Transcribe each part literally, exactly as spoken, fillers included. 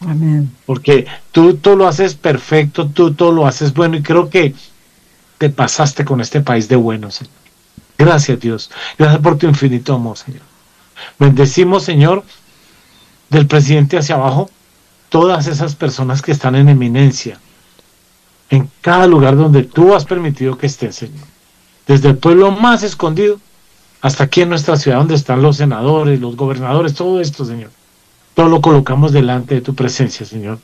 Amén. Porque tú todo lo haces perfecto, tú todo lo haces bueno, y creo que te pasaste con este país de bueno, Señor. Gracias, Dios. Gracias por tu infinito amor, Señor. Bendecimos, Señor, del presidente hacia abajo, todas esas personas que están en eminencia, en cada lugar donde tú has permitido que estén, Señor. Desde el pueblo más escondido hasta aquí en nuestra ciudad, donde están los senadores, los gobernadores, todo esto, Señor. Todo lo colocamos delante de tu presencia, Señor.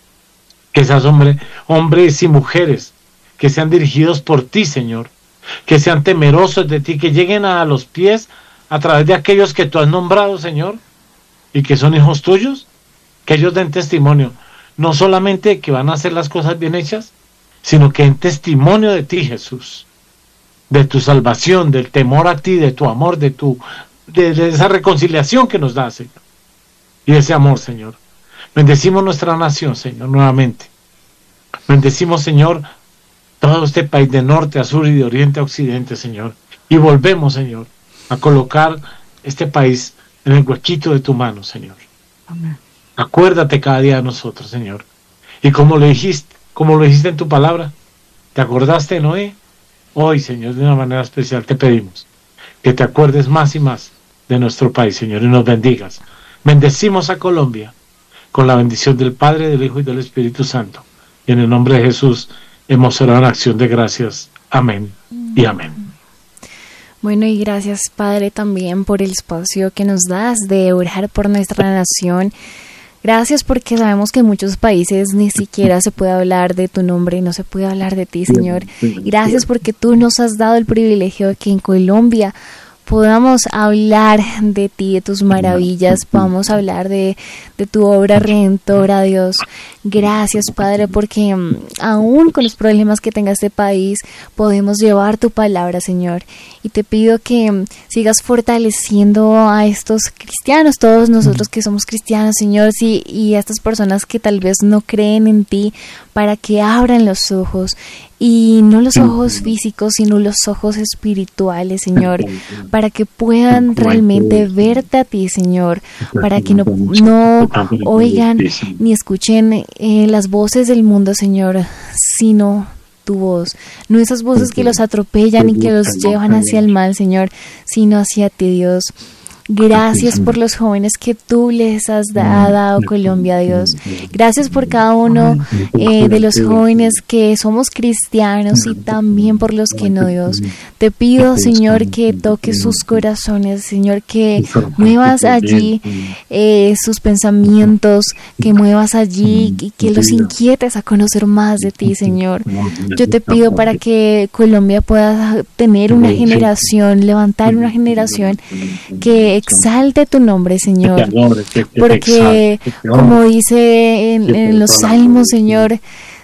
Que seas hombre, hombres y mujeres que sean dirigidos por ti, Señor. Que sean temerosos de ti, que lleguen a los pies a través de aquellos que tú has nombrado, Señor, y que son hijos tuyos, que ellos den testimonio, no solamente que van a hacer las cosas bien hechas, sino que den testimonio de ti, Jesús, de tu salvación, del temor a ti, de tu amor, de tu de, de esa reconciliación que nos da, Señor, y ese amor, Señor. Bendecimos nuestra nación, Señor, nuevamente. Bendecimos, Señor, todo este país de norte a sur y de oriente a occidente, Señor. Y volvemos, Señor, a colocar este país en el huequito de tu mano, Señor. Amén. Acuérdate cada día de nosotros, Señor. Y como lo dijiste, como lo dijiste en tu palabra, ¿te acordaste de Noé? Hoy, Señor, de una manera especial te pedimos que te acuerdes más y más de nuestro país, Señor, y nos bendigas. Bendecimos a Colombia con la bendición del Padre, del Hijo y del Espíritu Santo. Y en el nombre de Jesús hemos orado en acción de gracias. Amén y amén. Bueno, y gracias, Padre, también por el espacio que nos das de orar por nuestra nación. Gracias porque sabemos que en muchos países ni siquiera se puede hablar de tu nombre, no se puede hablar de ti, Señor. Gracias porque tú nos has dado el privilegio de que en Colombia podamos hablar de ti, de tus maravillas, podamos hablar de, de tu obra redentora, Dios. Gracias, Padre, porque um, aún con los problemas que tenga este país, podemos llevar tu palabra, Señor. Y te pido que um, sigas fortaleciendo a estos cristianos, todos nosotros que somos cristianos, Señor, sí, y a estas personas que tal vez no creen en ti, para que abran los ojos, y no los ojos físicos, sino los ojos espirituales, Señor, para que puedan realmente verte a ti, Señor, para que no, no oigan ni escuchen eh, las voces del mundo, Señor, sino tu voz, no esas voces que los atropellan y que los llevan hacia el mal, Señor, sino hacia ti, Dios. Gracias por los jóvenes que tú les has dado, Colombia, Dios. Gracias por cada uno eh, de los jóvenes que somos cristianos y también por los que no, Dios. Te pido, Señor, que toques sus corazones, Señor, que muevas allí eh, sus pensamientos, que muevas allí y que los inquietes a conocer más de ti, Señor. Yo te pido para que Colombia pueda tener una generación, levantar una generación que exalte tu nombre, Señor, porque como dice en, en los salmos, Señor,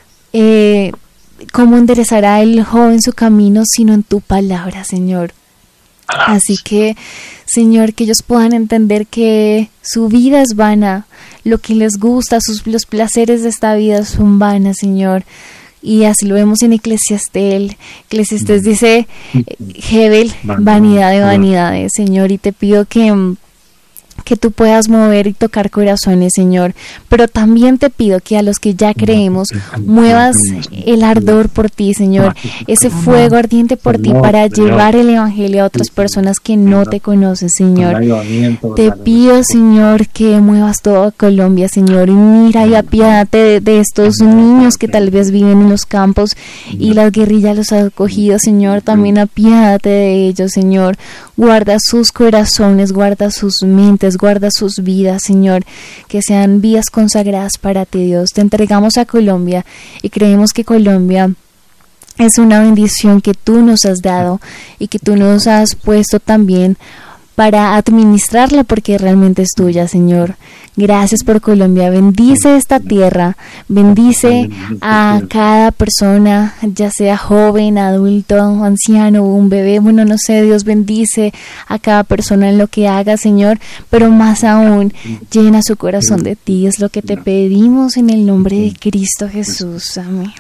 eh, ¿cómo enderezará el joven su camino sino en tu palabra, Señor? Así que, Señor, que ellos puedan entender que su vida es vana, lo que les gusta, sus, los placeres de esta vida son vanas, Señor. Y así lo vemos en Eclesiastés. Eclesiastés dice, Hebel, vanidad de vanidades, Señor, y te pido que, que tú puedas mover y tocar corazones, Señor, pero también te pido que a los que ya creemos muevas el ardor por ti, Señor, ese fuego ardiente por ti para llevar el evangelio a otras personas que no te conocen, Señor. Te pido, Señor, que muevas toda Colombia, Señor, y mira y apiádate de, de estos niños que tal vez viven en los campos y las guerrillas los han acogido, Señor, también apiádate de ellos, Señor. Guarda sus corazones, guarda sus mentes, guarda sus vidas, Señor, que sean vidas consagradas para ti, Dios. Te entregamos a Colombia y creemos que Colombia es una bendición que tú nos has dado y que tú nos has puesto también para administrarla porque realmente es tuya, Señor. Gracias por Colombia. Bendice esta tierra, bendice a cada persona, ya sea joven, adulto, anciano, un bebé, bueno, no sé, Dios bendice a cada persona en lo que haga, Señor, pero más aún, llena su corazón de ti, es lo que te pedimos en el nombre de Cristo Jesús. Amén.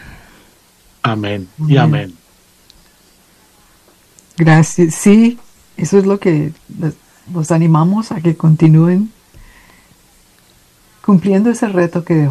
Amén y amén. Gracias, sí. Eso es lo que los animamos a que continúen cumpliendo ese reto que dejó